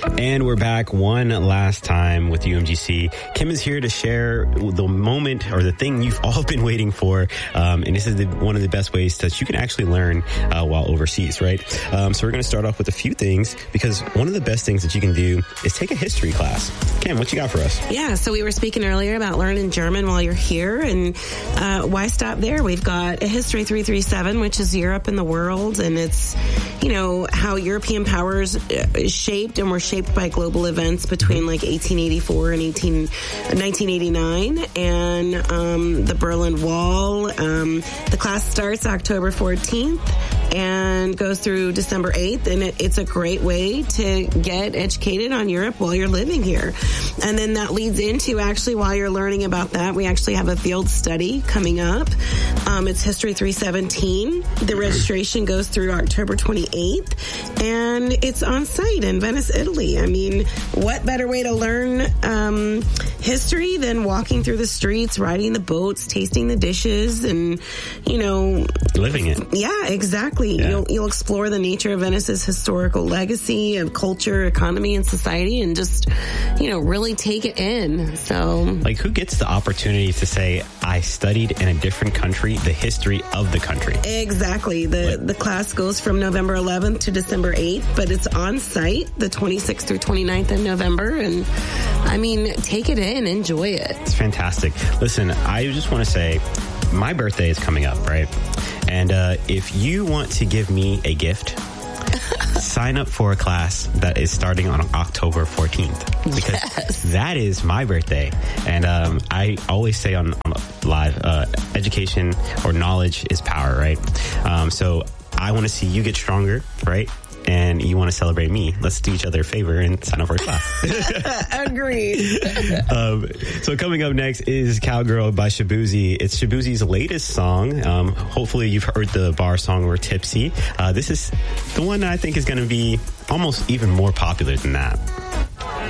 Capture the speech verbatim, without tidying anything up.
And we're back one last time with U M G C. Kim is here to share the moment or the thing you've all been waiting for. Um, and this is the, one of the best ways that you can actually learn uh, while overseas, right? Um, so we're going to start off with a few things, because one of the best things that you can do is take a history class. Kim, what you got for us? Yeah, so we were speaking earlier about learning German while you're here. And uh, why stop there? We've got a History three thirty-seven, which is Europe and the world. And it's, you know, how European powers shaped and were shaped by global events between like eighteen eighty-four and eighteen, nineteen eighty-nine, and um, the Berlin Wall. Um, the class starts October fourteenth and goes through December eighth, and it, it's a great way to get educated on Europe while you're living here. And then that leads into, actually, while you're learning about that, we actually have a field study coming up. Um, it's History three seventeen. The registration goes through October twenty-eighth, and it's on site in Venice, Italy. I mean, what better way to learn um, history than walking through the streets, riding the boats, tasting the dishes, and, you know, living it. Yeah, exactly. Yeah. You'll, you'll explore the nature of Venice's historical legacy of culture, economy, and society, and just, you know, really take it in. So, like, who gets the opportunity to say, I studied in a different country, the history of the country? Exactly. The what? The class goes from November eleventh to December eighth, but it's on site the twenty-sixth through twenty-ninth of November. And I mean, take it in, enjoy it. It's fantastic. Listen, I just want to say, my birthday is coming up, right? And uh, if you want to give me a gift, sign up for a class that is starting on October fourteenth, because yes. that is my birthday. And um, I always say on, on live, uh, education or knowledge is power, right? Um, so I want to see you get stronger, right? And you want to celebrate me, let's do each other a favor and sign up for a class. Agreed. um, so coming up next is Cowgirl by Shaboozey. It's Shaboozey's latest song. Um, hopefully you've heard the bar song We're Tipsy. Uh, this is the one that I think is going to be almost even more popular than that.